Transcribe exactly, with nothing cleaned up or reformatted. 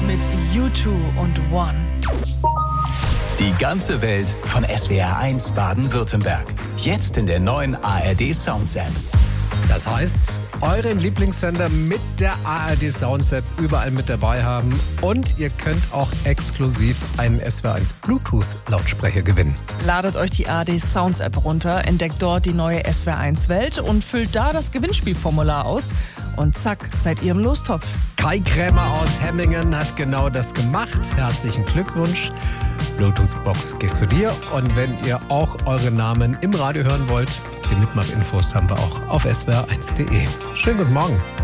mit U zwei und One. Die ganze Welt von S W R eins Baden-Württemberg. Jetzt in der neuen A R D Sounds App. Das heißt, euren Lieblingssender mit der A R D Sounds App überall mit dabei haben. Und ihr könnt auch exklusiv einen S W R eins Bluetooth-Lautsprecher gewinnen. Ladet euch die A R D Sounds App runter, entdeckt dort die neue S W R eins Welt und füllt da das Gewinnspielformular aus. Und zack, seid ihr im Lostopf. Kai Krämer aus Hemmingen hat genau das gemacht. Herzlichen Glückwunsch. Bluetooth-Box geht zu dir. Und wenn ihr auch eure Namen im Radio hören wollt, die Mitmach-Infos haben wir auch auf S W R eins punkt de. Schönen guten Morgen.